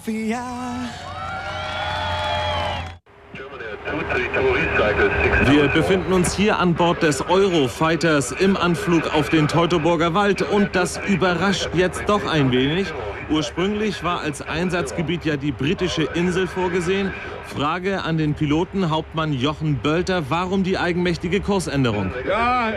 Wir befinden uns hier an Bord des Eurofighters im Anflug auf den Teutoburger Wald und das überrascht jetzt doch ein wenig. Ursprünglich war als Einsatzgebiet ja die britische Insel vorgesehen. Frage an den Piloten, Hauptmann Jochen Bölter, warum die eigenmächtige Kursänderung? Ja,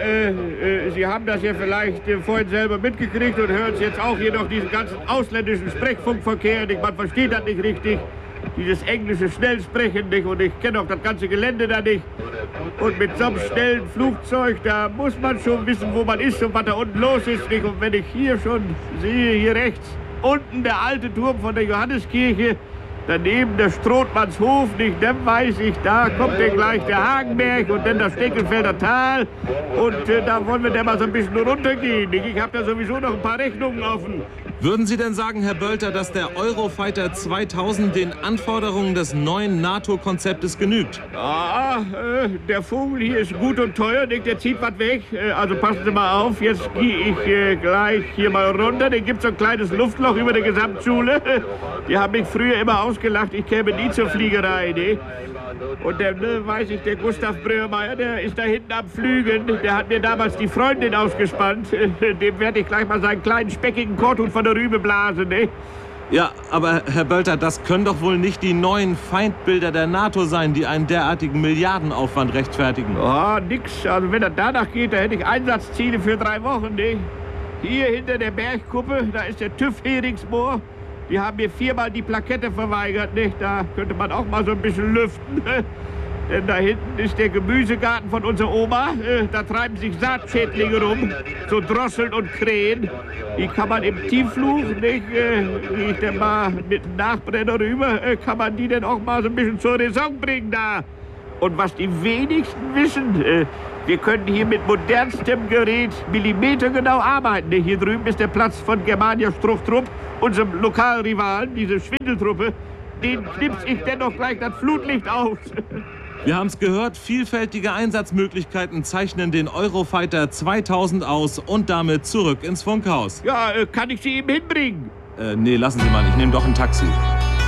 Sie haben das ja vielleicht vorhin selber mitgekriegt und hören jetzt auch hier noch diesen ganzen ausländischen Sprechfunkverkehr. Man versteht das nicht richtig. Dieses englische Schnellsprechen nicht und ich kenne auch das ganze Gelände da nicht. Und mit so einem schnellen Flugzeug, da muss man schon wissen, wo man ist und was da unten los ist. Nicht? Und wenn ich hier schon sehe, hier rechts, unten der alte Turm von der Johanneskirche, daneben der Strothmannshof, nicht, dann weiß ich, da kommt dann gleich der Hagenberg und dann das Steckelfelder Tal. Und da wollen wir dann mal so ein bisschen runtergehen. Nicht? Ich habe da sowieso noch ein paar Rechnungen offen. Würden Sie denn sagen, Herr Bölter, dass der Eurofighter 2000 den Anforderungen des neuen NATO-Konzeptes genügt? Ja, der Vogel hier ist gut und teuer, nicht? Der zieht was weg. Also passen Sie mal auf, jetzt gehe ich gleich hier mal runter. Da gibt es so ein kleines Luftloch über der Gesamtschule. Die haben mich früher immer ausgelacht, ich käme nie zur Fliegerei. Ne? Und dann weiß ich, der Gustav Bröhrmeier, der ist da hinten am Flügen. Der hat mir damals die Freundin ausgespannt. Dem werde ich gleich mal seinen kleinen speckigen Korthut von der Rübe blasen, ne? Ja, aber Herr Bölter, das können doch wohl nicht die neuen Feindbilder der NATO sein, die einen derartigen Milliardenaufwand rechtfertigen. Oh, nix. Also wenn das danach geht, da hätte ich Einsatzziele für 3 Wochen, ne? Hier hinter der Bergkuppe, da ist der TÜV Heringsmoor. Die haben mir 4-mal die Plakette verweigert, nicht? Da könnte man auch mal so ein bisschen lüften. Denn da hinten ist der Gemüsegarten von unserer Oma. Da treiben sich Saatschädlinge rum, so Drosseln und Krähen. Die kann man im Tiefflug, nicht? Gehe ich denn mal mit einem Nachbrenner rüber, kann man die denn auch mal so ein bisschen zur Raison bringen da. Und was die wenigsten wissen, wir können hier mit modernstem Gerät millimetergenau arbeiten. Hier drüben ist der Platz von Germania Struchtrupp, unserem Lokalrivalen, diese Schwindeltruppe. Den knips ich dennoch gleich das Flutlicht aus. Wir haben es gehört, vielfältige Einsatzmöglichkeiten zeichnen den Eurofighter 2000 aus und damit zurück ins Funkhaus. Ja, kann ich Sie eben hinbringen? Nee, lassen Sie mal, ich nehme doch ein Taxi.